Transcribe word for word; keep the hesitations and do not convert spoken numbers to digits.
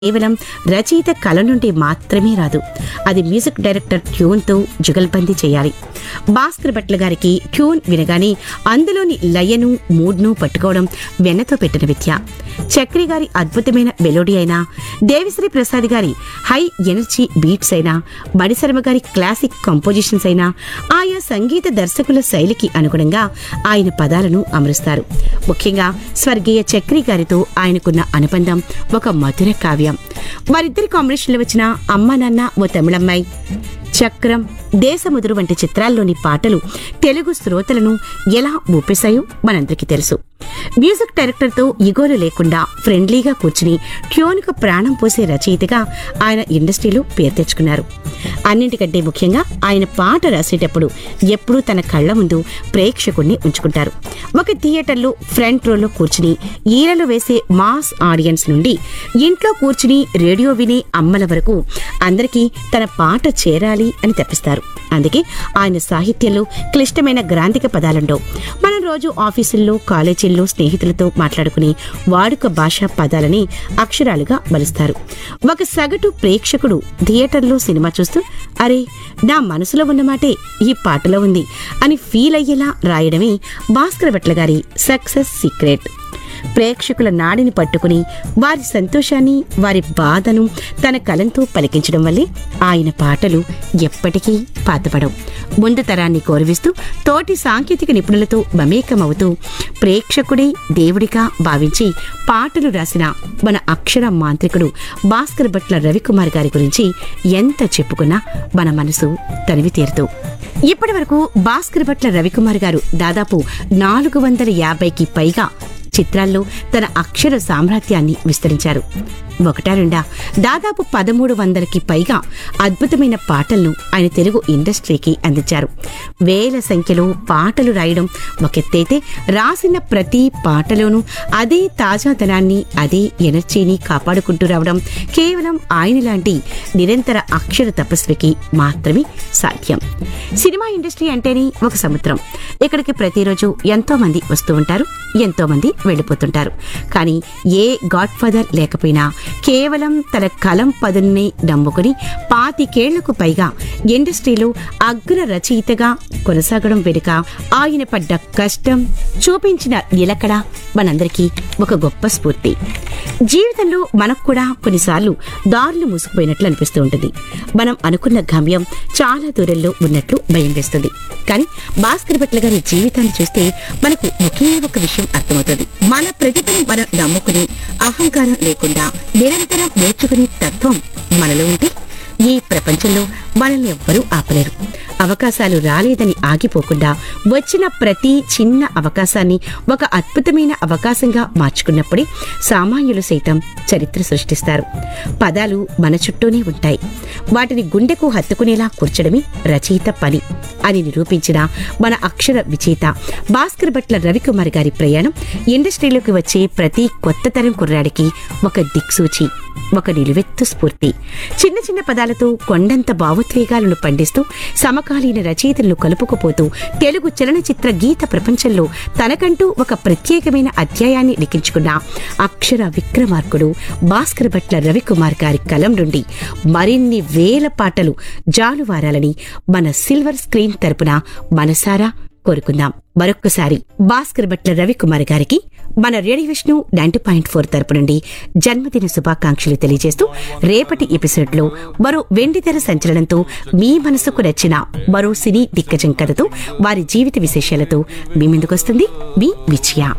కేవలం రచయిత కళ నుండి మాత్రమే రాదు. అది మ్యూజిక్ డైరెక్టర్ ట్యూన్తో జుగల్బందీ చేయాలి. భాస్కర్ భట్ల గారికి ట్యూన్ వినగానే అందులోని లయను మూడ్ను పట్టుకోవడం వెన్నతో పెట్టిన విద్య. చక్రి గారి అద్భుతమైన మెలోడీ అయినా, దేవిశ్రీ ప్రసాద్ గారి హై ఎనర్జీ బీట్స్ అయినా, మణిశర్మ గారి క్లాసిక్ కంపోజిషన్స్ అయినా ఆయా సంగీత దర్శకుల శైలికి అనుగుణంగా ఆయన పదాలను అమరుస్తారు. ముఖ్యంగా స్వర్గీయ చక్రి గారితో ఆయనకున్న అనుబంధం ఒక మధుర కావ్యం. వారిద్దరి కాంబినేషన్లో వచ్చిన అమ్మా నాన్న ఓ తమిళమ్మాయి, చక్రం, దేశముదురు వంటి చిత్రాల్లోని పాటలు తెలుగు శ్రోతలను ఎలా ఊపేశాయో మనందరికీ తెలుసు. మ్యూజిక్ డైరెక్టర్తో ఇగోలు లేకుండా ఫ్రెండ్లీగా కూర్చుని ట్యూన్కు ప్రాణం పోసే రచయితగా ఆయన ఇండస్ట్రీలో పేరు తెచ్చుకున్నారు. అన్నింటికంటే ముఖ్యంగా ఆయన పాట రాసేటప్పుడు ఎప్పుడూ తన కళ్ల ముందు ప్రేక్షకుణ్ణి ఉంచుకుంటారు. ఒక థియేటర్లో ఫ్రంట్ రోలో కూర్చుని ఈలలు వేసే మాస్ ఆడియన్స్ నుండి ఇంట్లో కూర్చుని రేడియో వినే అమ్మల వరకు అందరికీ తన పాట చేరాలి అని తప్పిస్తారు. అందుకే ఆయన సాహిత్యంలో క్లిష్టమైన గ్రాంధిక పదాలుండవు. మనం రోజు ఆఫీసుల్లో, కాలేజీల్లో స్నేహితులతో మాట్లాడుకుని వాడుక భాషా పదాలని అక్షరాలుగా బలుస్తారు. ఒక సగటు ప్రేక్షకుడు థియేటర్లో సినిమా చూస్తూ అరే నా మనసులో ఉన్న మాటే ఈ పాటలో ఉంది అని ఫీల్ అయ్యేలా రాయడమే భాస్కర్ భట్ల గారి సక్సెస్ సీక్రెట్. ప్రేక్షకుల నాడిని పట్టుకుని వారి సంతోషాన్ని, వారి బాధను తన కలంతో పలికించడం వల్లే ఆయన పాటలు ఎప్పటికీ పాతపడవు. ముందు తరాన్ని గౌరవిస్తూ తోటి సాంకేతిక నిపుణులతో మమేకమవుతూ ప్రేక్షకుడే దేవుడిగా భావించి పాటలు రాసిన మన అక్షర మాంత్రికుడు భాస్కర్ భట్ల రవికుమార్ గారి గురించి ఎంత చెప్పుకున్నా మన మనసు తనివి తీరుతూ. ఇప్పటి వరకు భాస్కర్ భట్ల రవికుమార్ గారు దాదాపు నాలుగు వందల యాభైకి పైగా చిత్రాల్లో తన అక్షర సామ్రాజ్యాన్ని విస్తరించారు. ఒకటా రెండా దాదాపు పదమూడు వందలకి పైగా అద్భుతమైన పాటలను ఆయన తెలుగు ఇండస్ట్రీకి అందించారు. వేల సంఖ్యలో పాటలు రాయడం ఒకెత్తైతే, రాసిన ప్రతి పాటలోనూ అదే తాజాదనాన్ని, అదే ఎనర్జీని కాపాడుకుంటూ రావడం కేవలం ఆయన లాంటి నిరంతర అక్షర తపస్వికి మాత్రమే సాధ్యం. సినిమా ఇండస్ట్రీ అంటేనే ఒక సముద్రం. ఇక్కడికి ప్రతిరోజు ఎంతో మంది వస్తూ ఉంటారు, ఎంతో మంది వెళ్ళిపోతుంటారు. కానీ ఏ గాడ్ ఫాదర్ లేకపోయినా కేవలం తన కలం పదుల్ని నమ్ముకుని పాతికేళ్లకు పైగా ఇండస్ట్రీలో అగ్ర రచయితగా కొనసాగడం వెనుక ఆయన పడ్డ కష్టం, చూపించిన నిలకడ మనందరికీ ఒక గొప్ప స్ఫూర్తి. జీవితంలో మనకు కూడా కొన్నిసార్లు దారులు మూసుకుపోయినట్లు అనిపిస్తూ ఉంటుంది. మనం అనుకున్న గమ్యం చాలా దూరంలో ఉన్నట్లు భయం వేస్తుంది. కానీ భాస్కర్ భట్ల గారి జీవితాన్ని చూస్తే మనకు ఒకే ఒక విషయం అర్థమవుతుంది. మన ప్రతిభను మనం నమ్ముకుని అహంకారం లేకుండా నిరంతరం నేర్చుకునే తత్వం మనలో ఉంటే ఈ ప్రపంచంలో మనల్ని ఎవ్వరూ ఆపలేరు. అవకాశాలు రాలేదని ఆగిపోకుండా వచ్చిన ప్రతి చిన్న అవకాశాన్ని ఒక అద్భుతమైన అవకాశంగా మార్చుకున్నప్పుడే సామాన్యులు సైతం చరిత్ర సృష్టిస్తారు. పదాలు మన చుట్టూనే ఉంటాయి, వాటిని గుండెకు హత్తుకునేలా కూర్చడమే రచయిత పని అని నిరూపించిన మన అక్షర విజేత భాస్కర్ భట్ల రవికుమార్ గారి ప్రయాణం ఇండస్ట్రీలోకి వచ్చే ప్రతి కొత్త తరం కుర్రాడికి ఒక దిక్సూచి, ఒక నిలువెత్తు స్ఫూర్తి. చిన్న చిన్న పదాలతో కొండంత భావోద్వేగాలను పండిస్తూ సమకాలీన రచయితలను కలుపుకుపోతూ తెలుగు చలనచిత్ర గీత ప్రపంచంలో తనకంటూ ఒక ప్రత్యేకమైన అధ్యాయాన్ని లిఖించుకున్న అక్షర విక్రమార్కుడు భాస్కర్ భట్ల రవికుమార్ గారి కలం నుండి మరిన్ని వేల పాటలు జాలువారాలని మన సిల్వర్ స్క్రీన్ తరపున మనసారా కోరుకుందాం. మరొక్కసారి భాస్కర్ భట్ల రవికుమార్ గారికి మన radio Vishnu ninety point four తరపు నుండి జన్మదిన శుభాకాంక్షలు తెలియజేస్తూ రేపటి ఎపిసోడ్ లో మరో వెండితెర సంచలనంతో మీ మనసుకు నచ్చిన మరో సినీ దిగ్గజం కథతో, వారి జీవిత విశేషాలతో మీ ముందుకొస్తుంది మీ విజయ.